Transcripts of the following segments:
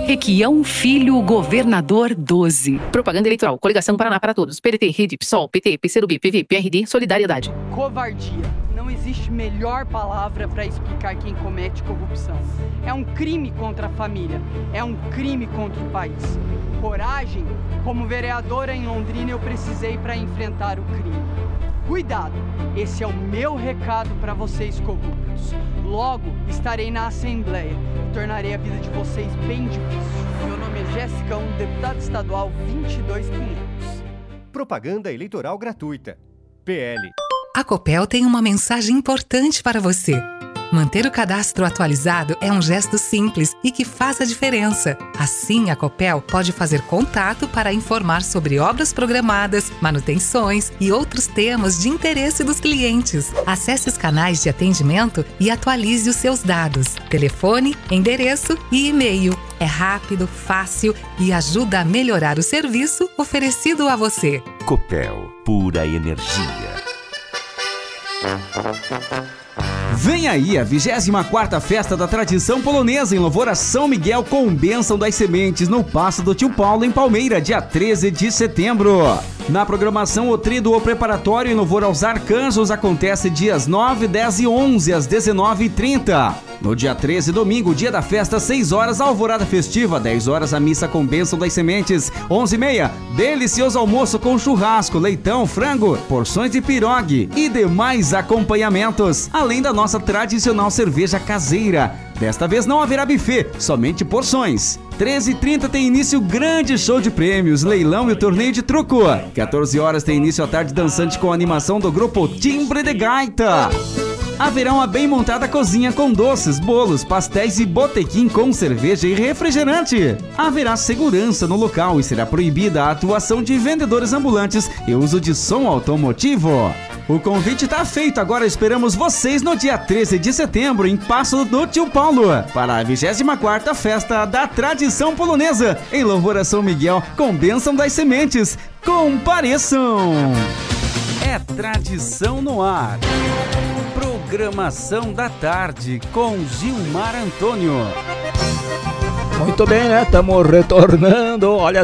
Requião Filho, governador 12. Propaganda eleitoral. Coligação Paraná para Todos. PDT, Rede, PSOL, PT, PCdoB, PV, PRD, Solidariedade. Covardia. Não existe melhor palavra para explicar quem comete corrupção. É um crime contra a família. É um crime contra o país. Coragem. Como vereadora em Londrina, eu precisei para enfrentar o crime. Cuidado. Esse é o meu recado para vocês corruptos. Logo, estarei na Assembleia e tornarei a vida de vocês bem difícil. Meu nome é Jéssica, deputada estadual 22500. Propaganda eleitoral gratuita. PL. A Copel tem uma mensagem importante para você. Manter o cadastro atualizado é um gesto simples e que faz a diferença. Assim, a Copel pode fazer contato para informar sobre obras programadas, manutenções e outros temas de interesse dos clientes. Acesse os canais de atendimento e atualize os seus dados: telefone, endereço e e-mail. É rápido, fácil e ajuda a melhorar o serviço oferecido a você. Copel, pura energia. Vem aí a 24ª Festa da Tradição Polonesa em louvor a São Miguel com bênção das sementes no Paço do Tio Paulo em Palmeira, dia 13 de setembro. Na programação, o tríduo preparatório em louvor aos arcanjos acontece dias 9, 10 e 11 às 19h30. No dia 13, domingo, dia da festa, 6 horas, alvorada festiva, 10 horas, a missa com bênção das sementes, 11h30, delicioso almoço com churrasco, leitão, frango, porções de pirogue e demais acompanhamentos, além da nossa tradicional cerveja caseira. Desta vez não haverá buffet, somente porções. 13h30 tem início o grande show de prêmios, leilão e o torneio de truco. 14 horas tem início a tarde dançante com a animação do grupo Timbre de Gaita. Haverá uma bem montada cozinha com doces, bolos, pastéis e botequim com cerveja e refrigerante. Haverá segurança no local e será proibida a atuação de vendedores ambulantes e uso de som automotivo. O convite está feito, agora esperamos vocês no dia 13 de setembro em Paço do Tio Paulo para a 24ª Festa da Tradição Polonesa em louvor a São Miguel com bênção das sementes. Compareçam! É tradição no ar. Programação da tarde com Gilmar Antônio. Muito bem, né? Estamos retornando. Olha,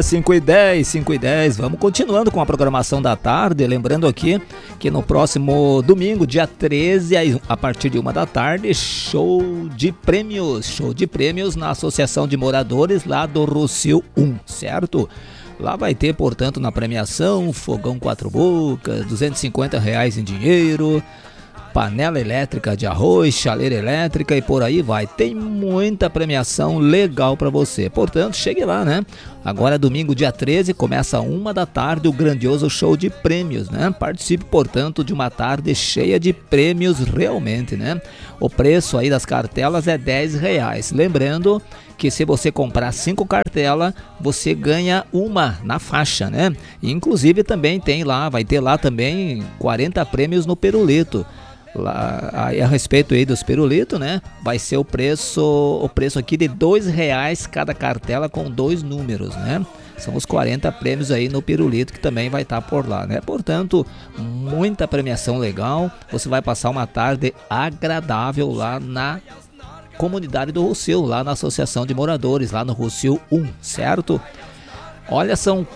5h10. Vamos continuando com a programação da tarde. Lembrando aqui que no próximo domingo, dia 13, a partir de 1 da tarde, show de prêmios. Show de prêmios na Associação de Moradores lá do Rossio 1, certo? Lá vai ter, portanto, na premiação, fogão 4 bocas, R$250 em dinheiro, panela elétrica de arroz, chaleira elétrica e por aí vai. Tem muita premiação legal para você. Portanto, chegue lá, né? Agora, domingo, dia 13, começa 1 da tarde o grandioso show de prêmios, né? Participe, portanto, de uma tarde cheia de prêmios realmente, né? O preço aí das cartelas é R$10. Lembrando que se você comprar 5 cartelas, você ganha uma na faixa, né? E, inclusive, também tem lá, vai ter lá também 40 prêmios no pirulito. Lá, aí, a respeito aí dos pirulitos, né? Vai ser o preço aqui de R$2 cada cartela com 2 números, né? São os 40 prêmios aí no pirulito que também vai estar por lá, né? Portanto, muita premiação legal. Você vai passar uma tarde agradável lá na comunidade do Rossio, lá na Associação de Moradores, lá no Rossio 1, certo? Olha, são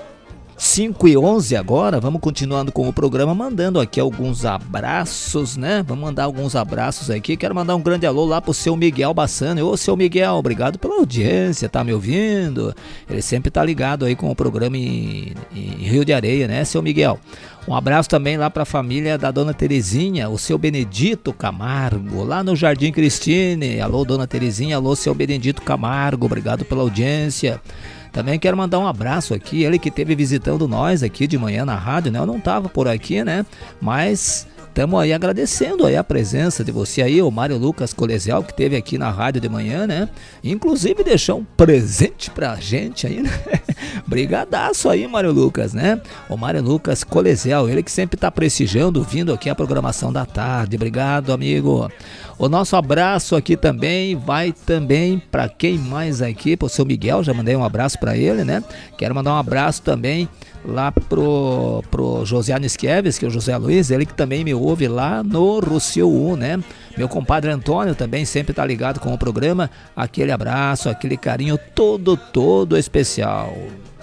5h11 agora, vamos continuando com o programa, mandando aqui alguns abraços, né? Vamos mandar alguns abraços aqui. Quero mandar um grande alô lá pro seu Miguel Bassani. Ô, seu Miguel, obrigado pela audiência, tá me ouvindo? Ele sempre tá ligado aí com o programa em Rio de Areia, né, seu Miguel? Um abraço também lá pra família da Dona Terezinha, o seu Benedito Camargo, lá no Jardim Cristine. Alô, Dona Terezinha, alô, seu Benedito Camargo, obrigado pela audiência. Também quero mandar um abraço aqui, ele que esteve visitando nós aqui de manhã na rádio, né? Eu não estava por aqui, né? Mas estamos aí agradecendo aí a presença de você aí, o Mário Lucas Colesial, que esteve aqui na rádio de manhã, né? Inclusive deixou um presente pra gente aí, né? Brigadaço aí, Mário Lucas, né? O Mário Lucas Colesial, ele que sempre tá prestigiando, vindo aqui a programação da tarde. Obrigado, amigo. O nosso abraço aqui também vai também para quem mais aqui, pro seu Miguel, já mandei um abraço para ele, né? Quero mandar um abraço também lá pro José Nisqueves, que é o José Luiz, ele que também me ouve lá no Rossio, né? Meu compadre Antônio também sempre tá ligado com o programa. Aquele abraço, aquele carinho todo especial.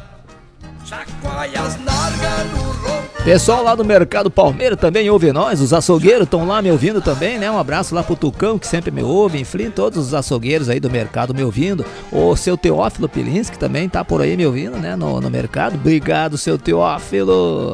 Pessoal lá do Mercado Palmeira também ouve nós, os açougueiros estão lá me ouvindo também, né? Um abraço lá pro Tucão, que sempre me ouve, enfim, todos os açougueiros aí do mercado me ouvindo. O seu Teófilo Pilinski também tá por aí me ouvindo, né? No mercado. Obrigado, seu Teófilo.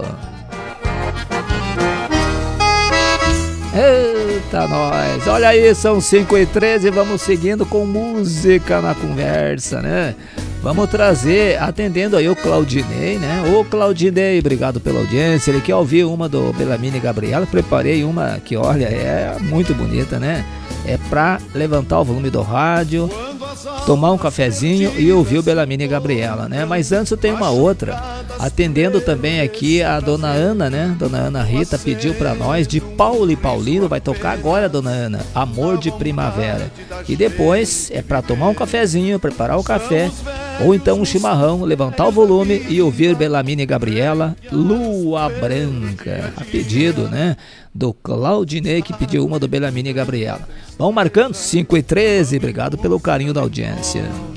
Eita, nós! Olha aí, são 5h13, vamos seguindo com música na conversa, né? Vamos trazer, atendendo aí o Claudinei, né? Ô Claudinei, obrigado pela audiência. Ele quer ouvir uma do Bellamini e Gabriela. Preparei uma que, olha, é muito bonita, né? É pra levantar o volume do rádio, tomar um cafezinho e ouvir o Bellamini e Gabriela, né? Mas antes eu tenho uma outra, atendendo também aqui a Dona Ana, né? Dona Ana Rita pediu pra nós de Paulo e Paulino, vai tocar agora, Dona Ana, Amor de Primavera. E depois é pra tomar um cafezinho, preparar o café, ou então um chimarrão, levantar o volume e ouvir Bellamini e Gabriela, Lua Branca, a pedido, né? Do Claudinei, que pediu uma do Bellamini e Gabriela. Vão marcando 5h13, obrigado pelo carinho da audiência.